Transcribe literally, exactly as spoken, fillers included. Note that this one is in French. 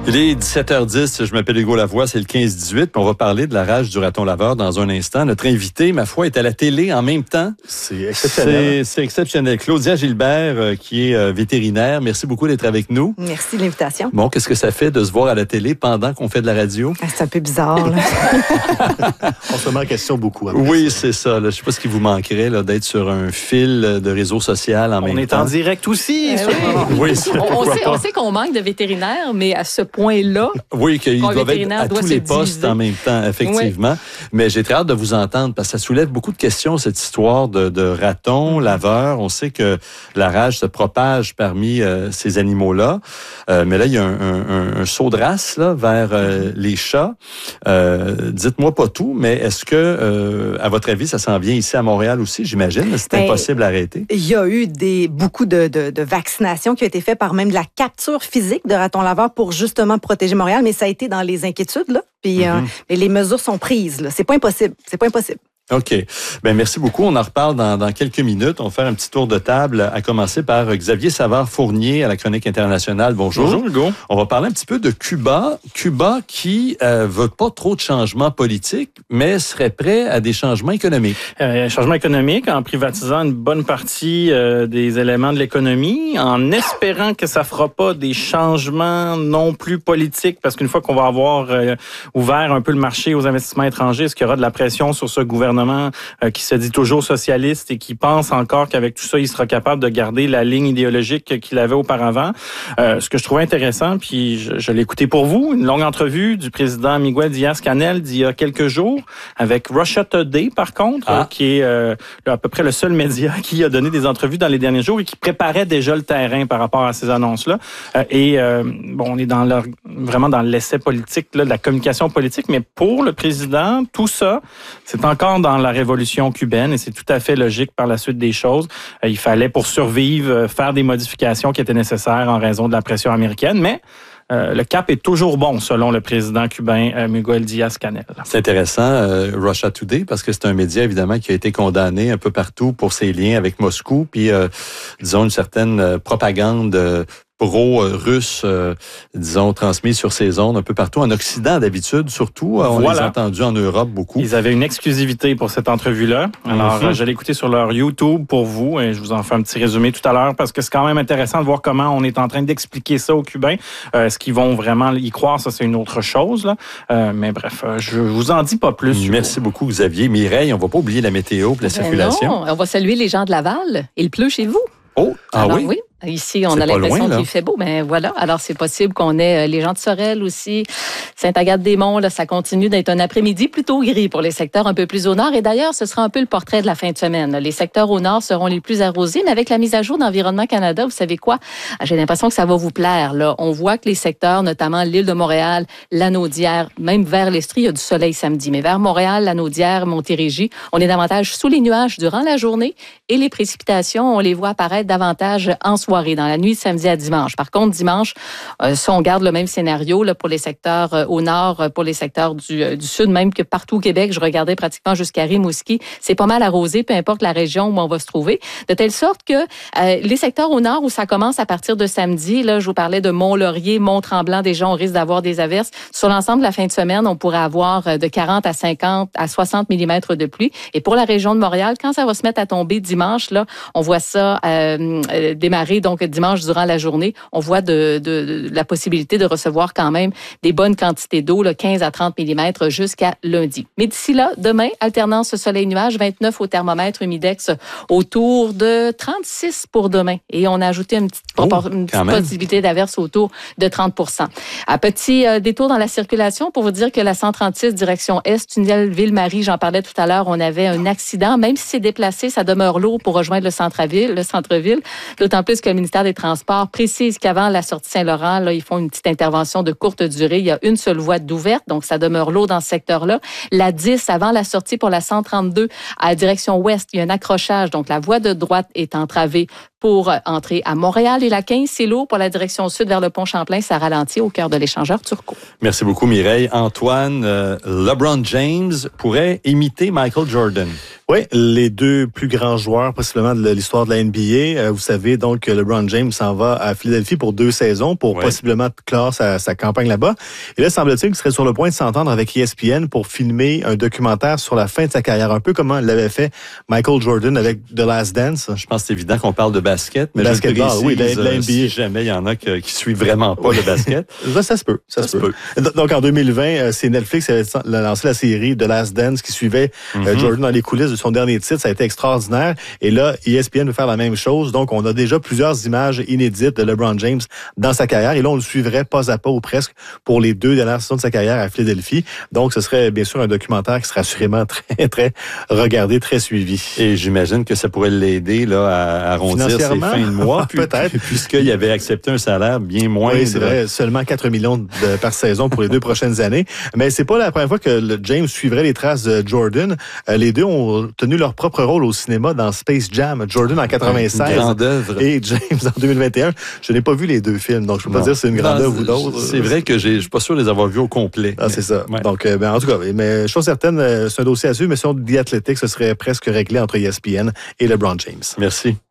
Il est dix-sept heures dix, je m'appelle Hugo Lavoie, c'est le quinze dix-huit, puis on va parler de la rage du raton laveur dans un instant. Notre invité, ma foi, est à la télé en même temps. C'est exceptionnel. C'est, c'est exceptionnel. Claudia Gilbert, euh, qui est euh, vétérinaire, merci beaucoup d'être avec nous. Merci de l'invitation. Bon, qu'est-ce que ça fait de se voir à la télé pendant qu'on fait de la radio? Ah, c'est un peu bizarre, là. On se met en question beaucoup. Oui, c'est ça. Là. Je sais pas ce qui vous manquerait là, d'être sur un fil de réseau social en on même est temps. en direct aussi. Euh, oui, oui c'est, on, on, sait, pas. on sait qu'on manque de vétérinaires, mais à ce point-là, oui, qu'ils doivent être à tous les postes diviser. en même temps, effectivement. Oui. Mais j'ai très hâte de vous entendre parce que ça soulève beaucoup de questions, cette histoire de, de ratons, laveurs. On sait que la rage se propage parmi euh, ces animaux-là. Euh, mais là, il y a un, un, un saut de race là, vers euh, les chats. Euh, dites-moi pas tout, mais est-ce que, euh, à votre avis, ça s'en vient ici à Montréal aussi, j'imagine? C'est ben, impossible à arrêter. Il y a eu des, beaucoup de, de, de vaccinations qui ont été faites par même de la capture physique de ratons laveurs pour justement protéger Montréal, mais ça a été dans les inquiétudes, là. Puis mm-hmm. euh, les mesures sont prises, là. C'est pas impossible. C'est pas impossible. OK. Ben merci beaucoup. On en reparle dans, dans quelques minutes. On va faire un petit tour de table, à commencer par Xavier Savard-Fournier à la Chronique internationale. Bonjour. Bonjour, Hugo. On va parler un petit peu de Cuba. Cuba qui euh, veut pas trop de changements politiques, mais serait prêt à des changements économiques. Euh, changements économiques en privatisant une bonne partie euh, des éléments de l'économie, en espérant que ça fera pas des changements non plus politiques, parce qu'une fois qu'on va avoir euh, ouvert un peu le marché aux investissements étrangers, est-ce qu'il y aura de la pression sur ce gouvernement euh, qui se dit toujours socialiste et qui pense encore qu'avec tout ça, il sera capable de garder la ligne idéologique qu'il avait auparavant. Euh, ce que je trouvais intéressant, puis je, je l'ai écouté pour vous, une longue entrevue du président Miguel Díaz-Canel d'il y a quelques jours avec Russia Today, par contre, ah. euh, qui est euh, à peu près le seul média qui a donné des entrevues dans les derniers jours et qui préparait déjà le terrain par rapport à ces annonces-là. Euh, et euh, bon, on est dans leur, vraiment dans l'essai politique, là, de la communication politique, mais pour le président, tout ça, c'est encore dans la révolution cubaine et c'est tout à fait logique par la suite des choses. Euh, il fallait, pour survivre, euh, faire des modifications qui étaient nécessaires en raison de la pression américaine, mais euh, le cap est toujours bon, selon le président cubain euh, Miguel Díaz-Canel. C'est intéressant, euh, Russia Today, parce que c'est un média, évidemment, qui a été condamné un peu partout pour ses liens avec Moscou, puis, euh, disons, une certaine euh, propagande euh, pro-russe, euh, disons, transmise sur ces ondes un peu partout. En Occident, d'habitude, surtout. On voilà. les a entendus en Europe beaucoup. Ils avaient une exclusivité pour cette entrevue-là. Alors, mm-hmm. je l'ai écouté sur leur YouTube pour vous et je vous en fais un petit résumé tout à l'heure parce que c'est quand même intéressant de voir comment on est en train d'expliquer ça aux Cubains. Euh, est-ce qu'ils vont vraiment y croire? Ça, c'est une autre chose, là. Euh, mais bref, je vous en dis pas plus. Merci beaucoup, Xavier. Mireille, on va pas oublier la météo et la ben circulation. Non, on va saluer les gens de Laval. Il pleut chez vous. Oh, ah Alors, oui? oui. Ici, on c'est a l'impression loin, qu'il fait beau. Ben voilà. Alors, c'est possible qu'on ait les gens de Sorel aussi. Sainte-Agathe-des-Monts, là, ça continue d'être un après-midi plutôt gris pour les secteurs un peu plus au nord. Et d'ailleurs, ce sera un peu le portrait de la fin de semaine. Les secteurs au nord seront les plus arrosés, mais avec la mise à jour d'Environnement Canada, vous savez quoi? J'ai l'impression que ça va vous plaire, là. On voit que les secteurs, notamment l'île de Montréal, Lanaudière, même vers l'Estrie, il y a du soleil samedi. Mais vers Montréal, Lanaudière, Montérégie, on est davantage sous les nuages durant la journée et les précipitations, on les voit apparaître davantage en soirée, dans la nuit de samedi à dimanche. Par contre, dimanche, euh, si on garde le même scénario là, pour les secteurs euh, au nord, euh, pour les secteurs du, euh, du sud, même que partout au Québec, je regardais pratiquement jusqu'à Rimouski, c'est pas mal arrosé, peu importe la région où on va se trouver, de telle sorte que euh, les secteurs au nord où ça commence à partir de samedi, là, je vous parlais de Mont-Laurier, Mont-Tremblant, déjà on risque d'avoir des averses. Sur l'ensemble de la fin de semaine, on pourrait avoir de quarante à cinquante à soixante millimètres de pluie. Et pour la région de Montréal, quand ça va se mettre à tomber dimanche, là, on voit ça euh, euh, démarrer donc dimanche durant la journée, on voit de, de, de la possibilité de recevoir quand même des bonnes quantités d'eau, là, quinze à trente millimètres jusqu'à lundi. Mais d'ici là, demain, alternance soleil-nuage, vingt-neuf au thermomètre, humidex autour de trente-six pour demain. Et on a ajouté une petite, oh, une petite possibilité d'averse autour de trente pour cent. Un petit euh, détour dans la circulation pour vous dire que la cent trente-six direction Est, tunnel Ville-Marie, j'en parlais tout à l'heure, on avait un accident. Même si c'est déplacé, ça demeure lourd pour rejoindre le centre-ville, le centre-ville. D'autant plus que le ministère des Transports précise qu'avant la sortie Saint-Laurent, là, ils font une petite intervention de courte durée. Il y a une seule voie d'ouverte, donc ça demeure lourd dans ce secteur-là. La dix, avant la sortie pour la cent trente-deux, à la direction ouest, il y a un accrochage, donc la voie de droite est entravée pour entrer à Montréal et la quinze, c'est lourd. Pour la direction sud vers le pont Champlain, ça ralentit au cœur de l'échangeur Turcot. Merci beaucoup, Mireille. Antoine, euh, LeBron James pourrait imiter Michael Jordan. Oui, les deux plus grands joueurs possiblement de l'histoire de la N B A. Euh, vous savez donc que LeBron James s'en va à Philadelphie pour deux saisons pour ouais. possiblement clore sa, sa campagne là-bas. Et là, semble-t-il qu'il serait sur le point de s'entendre avec E S P N pour filmer un documentaire sur la fin de sa carrière, un peu comme l'avait fait Michael Jordan avec The Last Dance. Je pense que c'est évident qu'on parle de basket, mais basketball, je précise, oui, de, de la N B A. Si jamais il y en a qui, qui suivent vraiment pas oui. le basket. Ça, ça se peut. Ça, ça se peut. peut. Donc, en deux mille vingt, c'est Netflix qui avait lancé la série The Last Dance qui suivait mm-hmm. euh, Jordan dans les coulisses de son dernier titre. Ça a été extraordinaire. Et là, E S P N veut faire la même chose. Donc, on a déjà plusieurs images inédites de LeBron James dans sa carrière. Et là, on le suivrait pas à pas ou presque pour les deux dernières saisons de sa carrière à Philadelphie. Donc, ce serait bien sûr un documentaire qui sera assurément très, très regardé, très suivi. Et j'imagine que ça pourrait l'aider là, à arrondir ses fins de mois. Peut-être. Puisqu'il avait accepté un salaire bien moins. Oui, c'est vrai. Seulement quatre millions de, par saison pour les deux prochaines années. Mais c'est pas la première fois que le James suivrait les traces de Jordan. Euh, les deux ont tenu leur propre rôle au cinéma dans Space Jam. Jordan en quatre-vingt-seize. Une grande œuvre. Et James en deux mille vingt et un. Je n'ai pas vu les deux films, donc je peux non. pas dire si c'est une grande non, œuvre ou d'autres. C'est vrai que je suis pas sûr de les avoir vus au complet. Ah, mais, c'est ça. Ouais. Donc, euh, ben, en tout cas, mais chose certaine, c'est un dossier à suivre, mais sur The Athletic, ce serait presque réglé entre E S P N et LeBron James. Merci.